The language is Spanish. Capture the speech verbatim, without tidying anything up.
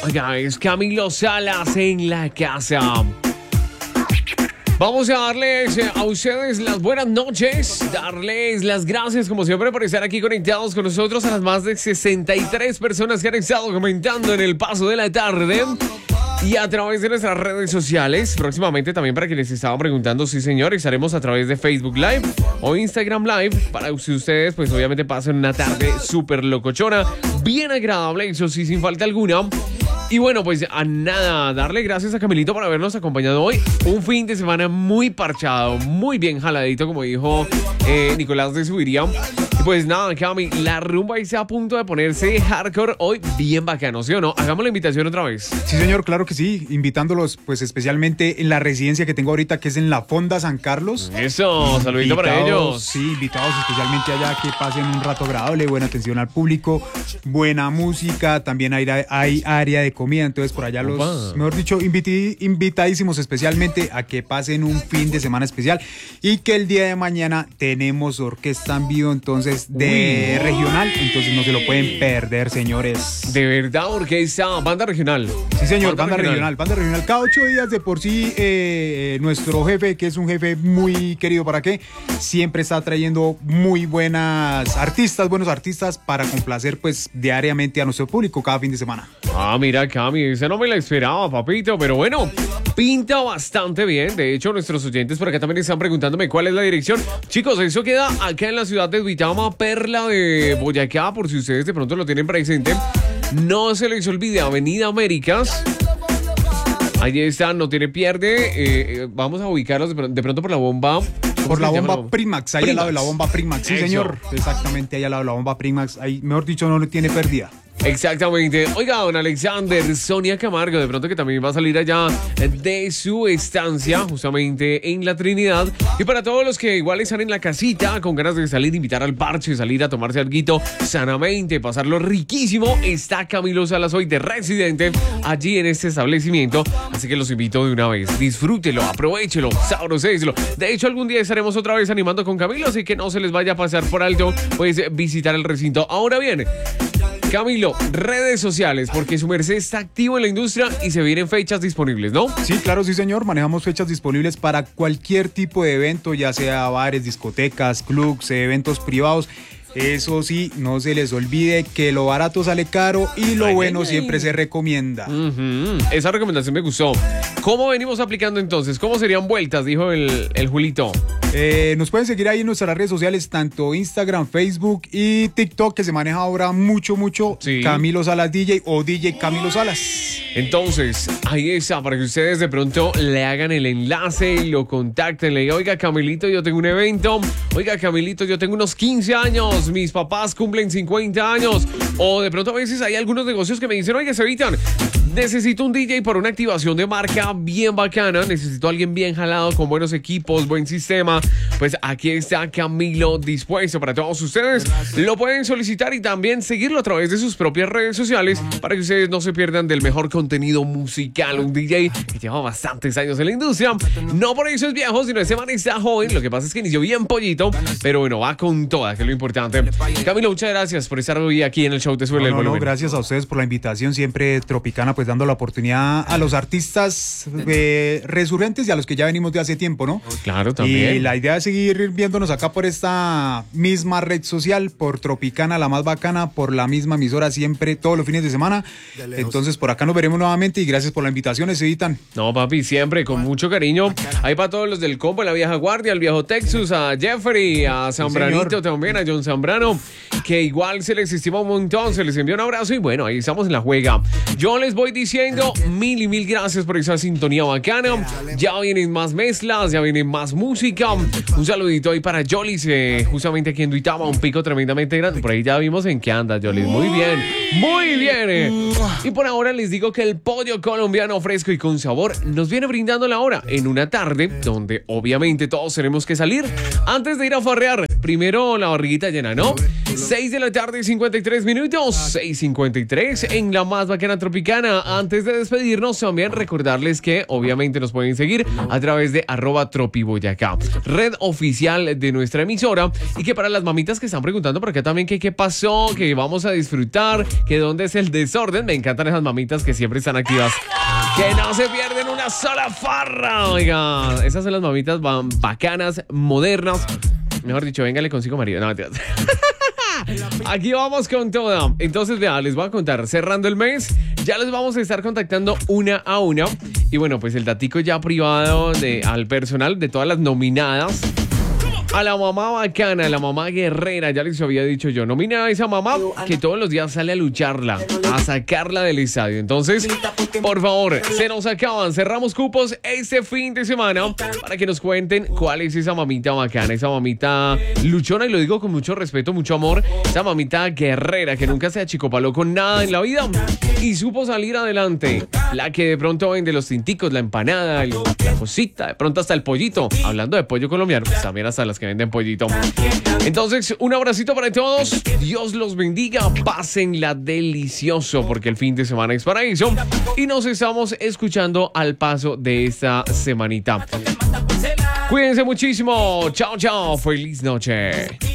Oiga, es Camilo Salas en la casa. Vamos a darles a ustedes las buenas noches, darles las gracias como siempre por estar aquí conectados con nosotros, a las más de sesenta y tres personas que han estado comentando en el paso de la tarde y a través de nuestras redes sociales. Próximamente también, para quienes estaban preguntando, sí señor, estaremos a través de Facebook Live o Instagram Live para que ustedes pues obviamente pasen una tarde súper locochona, bien agradable, eso sí, sin falta alguna. Y bueno, pues a nada, darle gracias a Camilito por habernos acompañado hoy. Un fin de semana muy parchado, muy bien jaladito, como dijo eh, Nicolás de Subiría. Y pues nada, Cami, la rumba está a punto de ponerse hardcore hoy, bien bacano, ¿sí o no? Hagamos la invitación otra vez. Sí, señor, claro que sí, invitándolos pues especialmente en la residencia que tengo ahorita, que es en la Fonda San Carlos. Eso, saludito para ellos. Sí, invitados especialmente allá, que pasen un rato agradable, buena atención al público, buena música, también hay, hay área de comida, entonces por allá los, Opa. mejor dicho, inviti, invitadísimos especialmente a que pasen un fin de semana especial, y que el día de mañana tenemos orquesta en vivo, entonces de Uy. regional, entonces no se lo pueden perder, señores. De verdad, orquesta, banda regional. Sí, señor, banda, banda regional. regional, banda regional. Cada ocho días de por sí, eh, nuestro jefe, que es un jefe muy querido, ¿para qué? Siempre está trayendo muy buenas artistas, buenos artistas para complacer pues diariamente a nuestro público cada fin de semana. Ah, mira, Cami, esa no me la esperaba, papito, pero bueno, pinta bastante bien. De hecho, nuestros oyentes por acá también están preguntándome cuál es la dirección. Chicos, eso queda acá en la ciudad de Duitama, Perla de Boyacá, por si ustedes de pronto lo tienen presente. No se les olvide, Avenida Américas. Ahí está, no tiene pierde. Eh, vamos a ubicarlos de pronto, de pronto por la bomba. Por la bomba Primax, ahí Primax. Al lado de la bomba Primax. Sí, Eso. señor. Exactamente, ahí al lado de la bomba Primax. Ahí, mejor dicho, no tiene pérdida. Exactamente. Oiga, don Alexander, Sonia Camargo, de pronto que también va a salir allá de su estancia, justamente en la Trinidad. Y para todos los que igual están en la casita, con ganas de salir, invitar al parche, salir a tomarse alguito sanamente, pasarlo riquísimo, está Camilo Salas hoy de residente allí en este establecimiento. Así que los invito de una vez. Disfrútelo, aprovechelo, sabroséselo. De hecho, algún día estaremos otra vez animando con Camilo, así que no se les vaya a pasar por alto, pues visitar el recinto. Ahora bien, Camilo, redes sociales, porque su merced está activo en la industria y se vienen fechas disponibles, ¿no? Sí, claro, sí, señor. Manejamos fechas disponibles para cualquier tipo de evento, ya sea bares, discotecas, clubs, eventos privados. Eso sí, no se les olvide que lo barato sale caro y lo ay, bueno ay, siempre ay. se recomienda. Uh-huh. Esa recomendación me gustó. ¿Cómo venimos aplicando entonces? ¿Cómo serían vueltas? Dijo el, el Julito. Eh, nos pueden seguir ahí en nuestras redes sociales, tanto Instagram, Facebook y TikTok, que se maneja ahora mucho, mucho. Sí. Camilo Salas D J o D J Camilo Salas. Entonces, ahí está, para que ustedes de pronto le hagan el enlace y lo contacten. Le digan, oiga, Camilito, yo tengo un evento. Oiga, Camilito, yo tengo unos quince años. Mis papás cumplen cincuenta años. O de pronto a veces hay algunos negocios que me dicen, oiga, Sevitan, necesito un D J para una activación de marca bien bacana. Necesito a alguien bien jalado, con buenos equipos, buen sistema. Pues aquí está Camilo dispuesto para todos ustedes. Lo pueden solicitar y también seguirlo a través de sus propias redes sociales para que ustedes no se pierdan del mejor contenido musical. Un D J que lleva bastantes años en la industria. No por eso es viejo, sino ese man está joven. Lo que pasa es que inició bien pollito, pero bueno, va con toda, que es lo importante. Camilo, muchas gracias por estar hoy aquí en el show de Súbele el no, no, Volumen. No, gracias a ustedes por la invitación, siempre Tropicana, pues dando la oportunidad a los artistas eh, resurgentes y a los que ya venimos de hace tiempo, ¿no? Claro, también. Y la idea es seguir viéndonos acá por esta misma red social, por Tropicana, la más bacana, por la misma emisora, siempre, todos los fines de semana. Entonces, por acá nos veremos nuevamente y gracias por la invitación, Editan. No, papi, siempre, con mucho cariño. Ahí para todos los del combo, la vieja guardia, al viejo Texas, a Jeffrey, a Zambranito sí, también, a John Zambrano, que igual se les estima un montón, se les envía un abrazo y bueno, ahí estamos en la juega. Yo les voy diciendo mil y mil gracias por esa sintonía bacana. Ya vienen más mezclas, ya vienen más música. Un saludito ahí para Jolis, eh, justamente aquí en Duitama, un pico tremendamente grande. Por ahí ya vimos en qué anda Jolis. Muy bien, muy bien. Eh. Y por ahora les digo que el pollo colombiano fresco y con sabor nos viene brindando la hora en una tarde donde obviamente todos tenemos que salir antes de ir a farrear. Primero la barriguita llena, ¿no? seis de la tarde, cincuenta y tres minutos. seis cincuenta y tres en la más bacana tropicana. Antes de despedirnos, también recordarles que obviamente nos pueden seguir a través de arroba tropiboyacá, red oficial de nuestra emisora. Y que para las mamitas que están preguntando por acá también que qué pasó, que vamos a disfrutar, que dónde es el desorden. Me encantan esas mamitas que siempre están activas, que no se pierden una sola farra. Oiga, esas son las mamitas bacanas, modernas. Mejor dicho, venga, le consigo marido. No, mentiras. Aquí vamos con toda. Entonces, vean, les voy a contar. Cerrando el mes, ya les vamos a estar contactando una a una. Y bueno, pues el datico ya privado de, al personal de todas las nominadas. A la mamá bacana, a la mamá guerrera, ya les había dicho yo. Nomina a esa mamá que todos los días sale a lucharla, a sacarla del estadio. Entonces, por favor, se nos acaban. Cerramos cupos este fin de semana para que nos cuenten cuál es esa mamita bacana, esa mamita luchona, y lo digo con mucho respeto, mucho amor. Esa mamita guerrera que nunca se achicopaló con nada en la vida y supo salir adelante. La que de pronto vende los tinticos, la empanada, el, la cosita, de pronto hasta el pollito. Hablando de pollo colombiano, pues también hasta las que venden pollito. Entonces, un abracito para todos. Dios los bendiga. Pásenla delicioso porque el fin de semana es para eso. Y nos estamos escuchando al paso de esta semanita. Cuídense muchísimo. Chao, chao. Feliz noche.